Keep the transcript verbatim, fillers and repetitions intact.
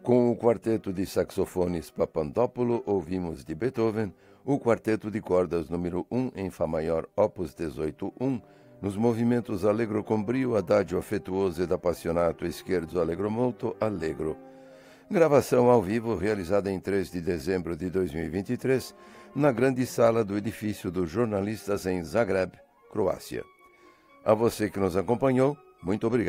Com o quarteto de saxofones Papandópulo, ouvimos de Beethoven o quarteto de cordas número um em Fá maior, opus dezoito um, nos movimentos allegro con brio, adagio afetuoso ed appassionato, scherzo allegro molto, allegro. Gravação ao vivo realizada em três de dezembro de dois mil e vinte e três, na grande sala do edifício dos jornalistas em Zagreb, Croácia. A você que nos acompanhou, muito obrigado.